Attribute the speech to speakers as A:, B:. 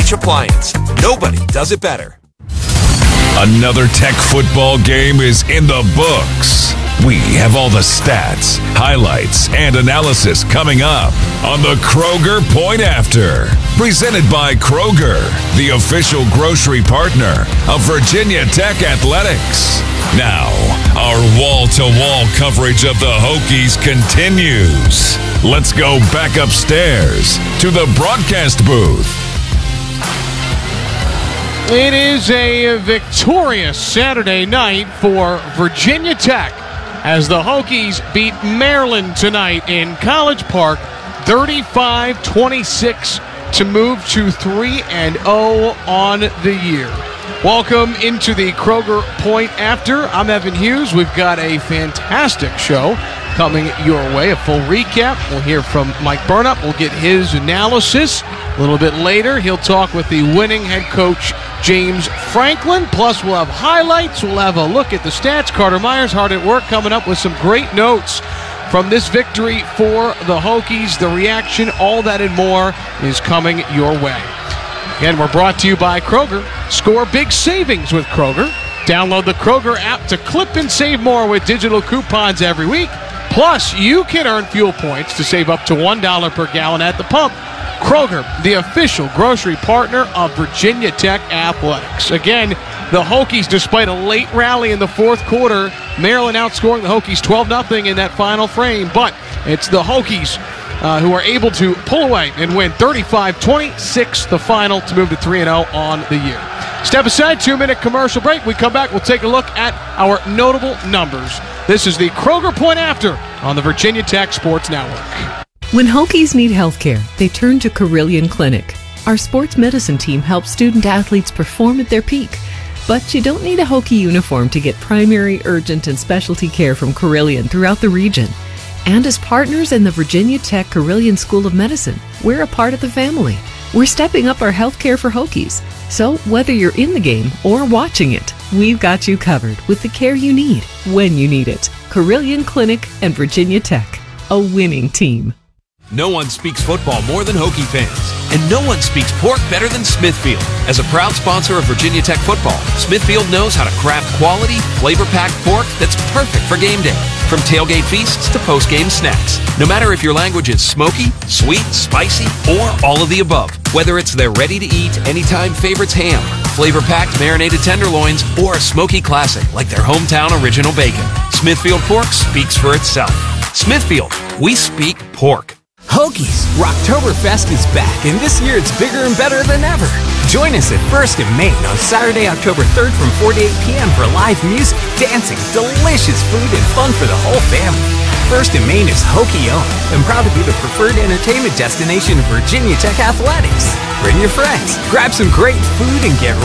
A: H Appliance. Nobody does it better.
B: Another Tech football game is in the books. We have all the stats, highlights, and analysis coming up on the Kroger Point After. Presented by Kroger, the official grocery partner of Virginia Tech Athletics. Now, our wall-to-wall coverage of the Hokies continues. Let's go back upstairs to the broadcast booth.
C: It is a victorious Saturday night for Virginia Tech as the Hokies beat Maryland tonight in College Park 35-26 to move to 3-0 on the year. Welcome into the Kroger Point After. I'm Evan Hughes. We've got a fantastic show coming your way. A full recap. We'll hear from Mike Burnop. We'll get his analysis. A little bit later, he'll talk with the winning head coach, James Franklin. Plus, we'll have highlights. We'll have a look at the stats. Carter Myers hard at work coming up with some great notes from this victory for the Hokies. The reaction, all that and more is coming your way. Again, we're brought to you by Kroger. Score big savings with Kroger. Download the Kroger app to clip and save more with digital coupons every week. Plus, you can earn fuel points to save up to $1 per gallon at the pump. Kroger, the official grocery partner of Virginia Tech Athletics. Again, the Hokies, despite a late rally in the fourth quarter, Maryland outscoring the Hokies 12-0 in that final frame. But it's the Hokies who are able to pull away and win 35-26, the final, to move to 3-0 on the year. Step aside, 2-minute commercial break. We come back, we'll take a look at our notable numbers. This is the Kroger Point After on the Virginia Tech Sports Network.
D: When Hokies need healthcare, they turn to Carilion Clinic. Our sports medicine team helps student athletes perform at their peak. But you don't need a Hokie uniform to get primary, urgent, and specialty care from Carilion throughout the region. And as partners in the Virginia Tech Carilion School of Medicine, we're a part of the family. We're stepping up our healthcare for Hokies. So whether you're in the game or watching it, we've got you covered with the care you need when you need it. Carilion Clinic and Virginia Tech, a winning team.
A: No one speaks football more than Hokie fans, and no one speaks pork better than Smithfield. As a proud sponsor of Virginia Tech football, Smithfield knows how to craft quality, flavor-packed pork that's perfect for game day. From tailgate feasts to post-game snacks. No matter if your language is smoky, sweet, spicy, or all of the above. Whether it's their ready-to-eat, anytime favorites ham, flavor-packed marinated tenderloins, or a smoky classic like their hometown original bacon, Smithfield pork speaks for itself. Smithfield, we speak pork.
E: Hokies, Rocktoberfest is back, and this year it's bigger and better than ever. Join us at First in Main on Saturday, October 3rd from 4 to 8 p.m. for live music, dancing, delicious food, and fun for the whole family. First in Main is Hokie-owned and proud to be the preferred entertainment destination of Virginia Tech Athletics. Bring your friends, grab some great food, and get